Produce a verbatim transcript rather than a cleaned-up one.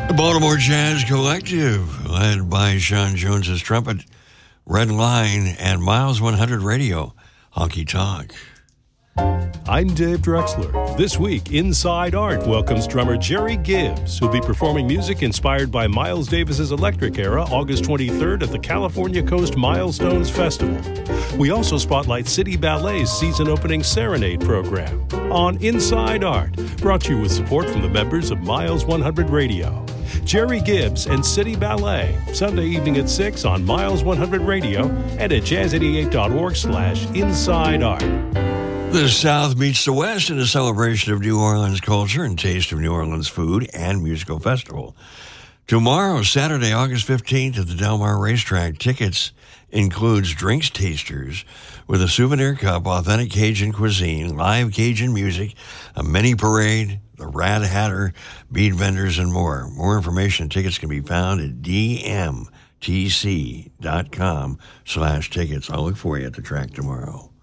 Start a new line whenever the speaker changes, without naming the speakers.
The Baltimore Jazz Collective, led by Sean Jones's trumpet, Red Line, and Miles one hundred Radio, Honky Tonk.
I'm Dave Drexler. This week, Inside Art welcomes drummer Jerry Gibbs, who'll be performing music inspired by Miles Davis's Electric Era, August twenty-third at the California Coast Milestones Festival. We also spotlight City Ballet's season-opening Serenade program on Inside Art, brought to you with support from the members of Miles one hundred Radio. Jerry Gibbs and City Ballet, Sunday evening at six on Miles one hundred Radio and at jazz eighty-eight dot org slash inside art.
The South meets the West in a celebration of New Orleans culture and taste of New Orleans food and musical festival. Tomorrow, Saturday, August fifteenth, at the Del Mar Racetrack, tickets includes drinks tasters with a souvenir cup, authentic Cajun cuisine, live Cajun music, a mini parade, the Rad Hatter, bead vendors, and more. More information and tickets can be found at dmtc dot com slash tickets. I'll look for you at the track tomorrow.